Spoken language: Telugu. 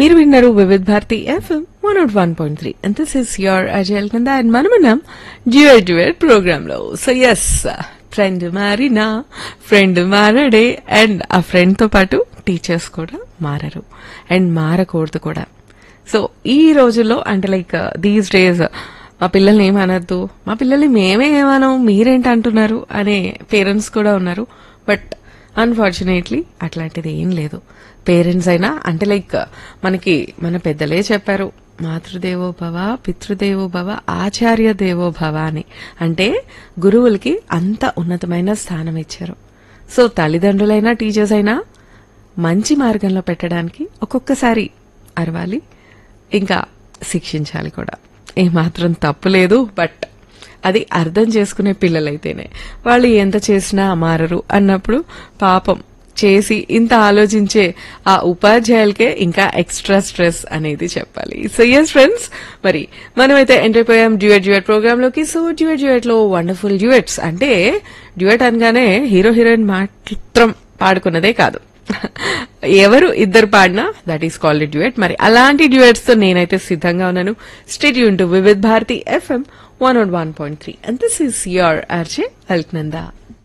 మీరు విన్నారు Vividh Bharati FM 101.3 and this is your Ajay కింద అండ్ మనమున్నాం డ్యూయట్ ప్రోగ్రామ్ లో. సో ఎస్, ఫ్రెండ్ మారినా ఫ్రెండ్ మారడే, అండ్ ఆ ఫ్రెండ్ తో పాటు టీచర్స్ కూడా మారరు అండ్ మారకూడదు కూడా. సో ఈ రోజుల్లో అంటే లైక్ దీస్ డేస్ మా పిల్లల్ని ఏమనద్దు, మా పిల్లల్ని మేమే ఏమనం, మీరేంటి అంటున్నారు అనే పేరెంట్స్ కూడా ఉన్నారు. బట్ అన్ఫార్చునేట్లీ అట్లాంటిది ఏం లేదు. పేరెంట్స్ అయినా అంటే లైక్ మనకి మన పెద్దలే చెప్పారు, మాతృదేవో భవ పితృదేవో భవ ఆచార్య దేవో భవ అని. అంటే గురువులకి అంత ఉన్నతమైన స్థానం ఇచ్చారు. సో తల్లిదండ్రులైనా టీచర్స్ అయినా మంచి మార్గంలో పెట్టడానికి ఒక్కొక్కసారి అరవాలి, ఇంకా శిక్షించాలి కూడా. ఏమాత్రం తప్పు లేదు. బట్ అది అర్థం చేసుకునే పిల్లలైతేనే, వాళ్ళు ఎంత చేసినా మారరు అన్నప్పుడు పాపం చేసి ఇంత ఆలోచించే ఆ ఉపాధ్యాయులకే ఇంకా ఎక్స్ట్రా స్ట్రెస్ అనేది చెప్పాలి. సో ఎస్ ఫ్రెండ్స్, మరి మనమైతే ఎంటర్ అయిపోయాం డ్యూయట్ ప్రోగ్రామ్ లోకి. సో డ్యూయట్ లో వండర్ఫుల్ డ్యూయట్స్ అంటే డ్యూయట్ అనగానే హీరో హీరోయిన్ మాత్రం పాడుకున్నదే కాదు, ఎవరు ఇద్దరు పాడినా దట్ ఈస్ కాల్డ్ డ్యూయట్. మరి అలాంటి డ్యూయట్స్ తో నేనైతే సిద్ధంగా ఉన్నాను. Stay tune to Vividh Bharati FM 101.3 and this is your RJ Alknanda.